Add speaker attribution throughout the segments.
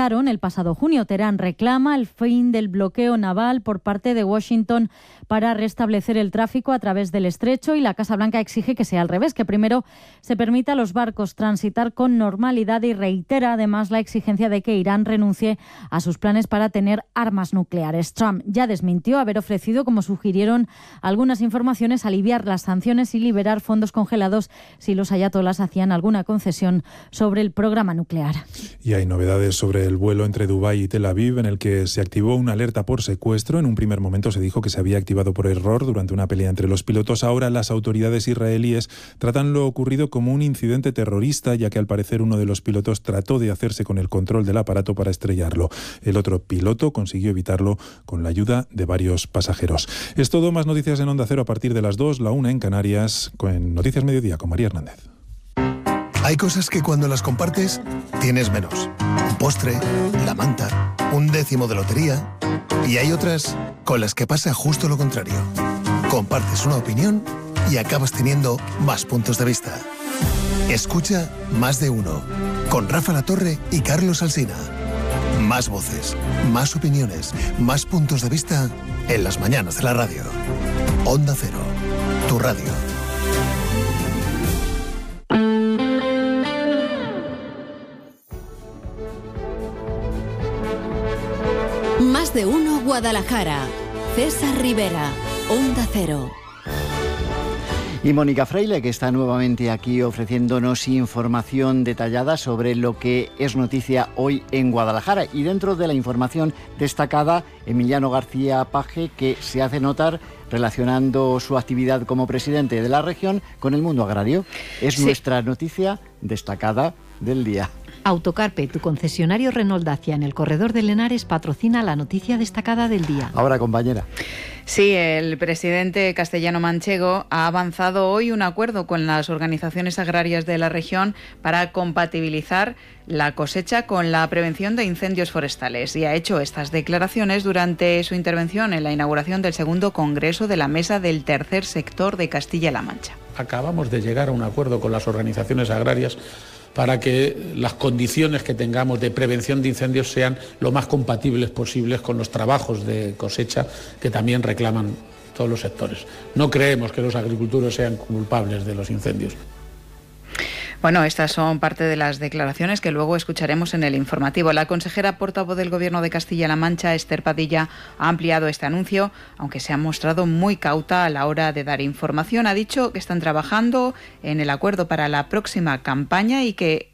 Speaker 1: pactaron el pasado junio. Teherán reclama el fin del bloqueo naval por parte de Washington para restablecer el tráfico a través del estrecho, y la Casa Blanca exige que sea al revés, que primero se permita a los barcos transitar con normalidad, y reitera además la exigencia de que Irán renuncie a sus planes para tener armas nucleares. Trump ya desmintió haber ofrecido, como sugirieron algunas informaciones, aliviar las sanciones y liberar fondos congelados si los ayatolás hacían alguna concesión sobre el programa nuclear.
Speaker 2: Y hay novedades sobre el vuelo entre Dubái y Tel Aviv, en el que se activó una alerta por secuestro. En un primer momento se dijo que se había activado por error durante una pelea entre los pilotos. Ahora las autoridades israelíes tratan lo ocurrido como un incidente terrorista, ya que al parecer uno de los pilotos trató de hacerse con el control del aparato para estrellarlo. El otro piloto consiguió evitarlo con la ayuda de varios pasajeros. Es todo. Más noticias en Onda Cero a partir de las 2, la 1 en Canarias, con Noticias Mediodía con María Hernández.
Speaker 3: Hay cosas que cuando las compartes tienes menos. Un postre, la manta, un décimo de lotería. Y hay otras con las que pasa justo lo contrario. Compartes una opinión y acabas teniendo más puntos de vista. Escucha Más de Uno con Rafa Latorre y Carlos Alsina. Más voces, más opiniones, más puntos de vista en las mañanas de la radio. Onda Cero, tu radio.
Speaker 4: Más de Uno Guadalajara. César Rivera, Onda Cero.
Speaker 5: Y Mónica Fraile, que está nuevamente aquí ofreciéndonos información detallada sobre lo que es noticia hoy en Guadalajara. Y dentro de la información destacada, Emiliano García Paje, que se hace notar relacionando su actividad como presidente de la región con el mundo agrario. Es nuestra noticia destacada del día.
Speaker 6: Autocarpe, tu concesionario Renault Dacia en el corredor de Lenares, patrocina la noticia destacada del día.
Speaker 5: Ahora, compañera.
Speaker 7: Sí, el presidente castellano-manchego ha avanzado hoy un acuerdo con las organizaciones agrarias de la región para compatibilizar la cosecha con la prevención de incendios forestales, y ha hecho estas declaraciones durante su intervención en la inauguración del segundo Congreso de la Mesa del Tercer Sector de Castilla-La Mancha.
Speaker 8: Acabamos de llegar a un acuerdo con las organizaciones agrarias para que las condiciones que tengamos de prevención de incendios sean lo más compatibles posibles con los trabajos de cosecha que también reclaman todos los sectores. No creemos que los agricultores sean culpables de los incendios.
Speaker 7: Bueno, estas son parte de las declaraciones que luego escucharemos en el informativo. La consejera portavoz del Gobierno de Castilla-La Mancha, Esther Padilla, ha ampliado este anuncio, aunque se ha mostrado muy cauta a la hora de dar información. Ha dicho que están trabajando en el acuerdo para la próxima campaña y que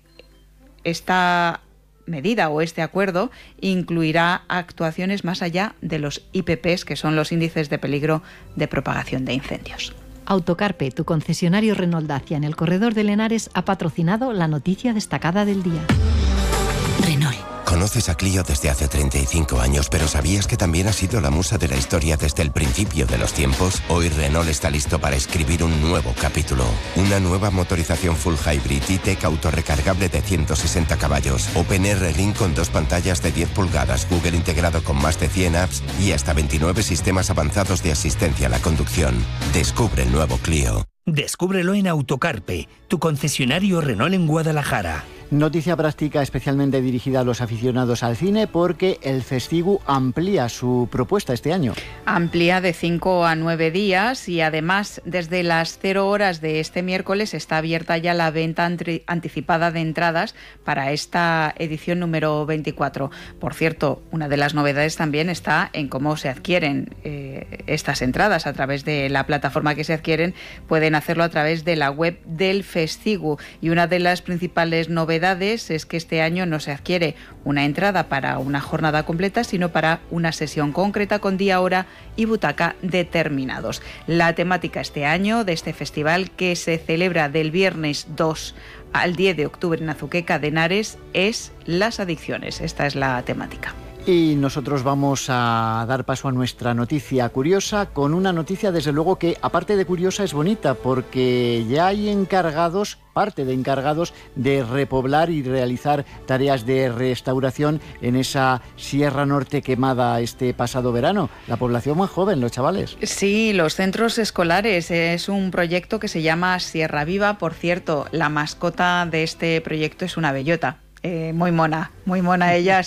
Speaker 7: esta medida o este acuerdo incluirá actuaciones más allá de los IPPs, que son los índices de peligro de propagación de incendios.
Speaker 6: Autocarpe, tu concesionario Renault Dacia en el corredor de Lenares, ha patrocinado la noticia destacada del día.
Speaker 9: Renault. Conoces a Clio desde hace 35 años, pero ¿sabías que también ha sido la musa de la historia desde el principio de los tiempos? Hoy Renault está listo para escribir un nuevo capítulo. Una nueva motorización full hybrid E-Tech autorrecargable de 160 caballos. OpenR Ring con 2 pantallas de 10 pulgadas, Google integrado con más de 100 apps y hasta 29 sistemas avanzados de asistencia a la conducción. Descubre el nuevo Clio.
Speaker 10: Descúbrelo en Autocarpe, tu concesionario Renault en Guadalajara.
Speaker 5: Noticia práctica especialmente dirigida a los aficionados al cine, porque el Festigu amplía su propuesta este año.
Speaker 7: Amplía de 5 a 9 días y además desde las 0 horas de este miércoles está abierta ya la venta anticipada de entradas para esta edición número 24. Por cierto, una de las novedades también está en cómo se adquieren estas entradas. A través de la plataforma que se adquieren pueden hacerlo a través de la web del Festigu, y una de las principales novedades es que este año no se adquiere una entrada para una jornada completa, sino para una sesión concreta con día, hora y butaca determinados. La temática este año de este festival, que se celebra del viernes 2 al 10 de octubre en Azuqueca de Henares, es las adicciones. Esta es la temática.
Speaker 5: Y nosotros vamos a dar paso a nuestra noticia curiosa, con una noticia desde luego que, aparte de curiosa, es bonita, porque ya hay parte de encargados de repoblar y realizar tareas de restauración en esa Sierra Norte quemada este pasado verano. La población más joven, los chavales.
Speaker 7: Sí, los centros escolares. Es un proyecto que se llama Sierra Viva. Por cierto, la mascota de este proyecto es una bellota. Muy mona ella.